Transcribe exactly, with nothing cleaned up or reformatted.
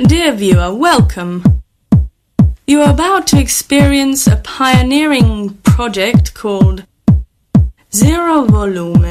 Dear viewer, welcome. You are about to experience a pioneering project called Zero Volume.